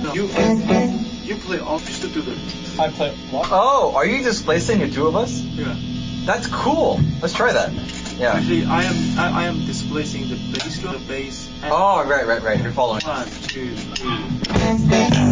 No. You play all together. I play what? Oh, are you displacing the two of us? Yeah. That's cool. Let's try that. Yeah. Actually, I am displacing the bass drum, the bass. And Oh, right. You're following. 1, 2, 3.